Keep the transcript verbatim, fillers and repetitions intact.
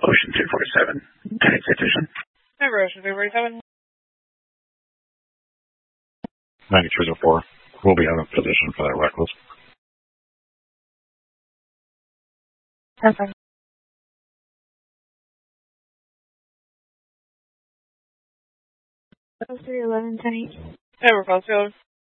Ocean two forty-seven, ten citation. Never Ocean two forty-seven. ninety-three oh four. We'll be out of position for that reckless. Perfect. three eleven, ten eight. Never Crossfield.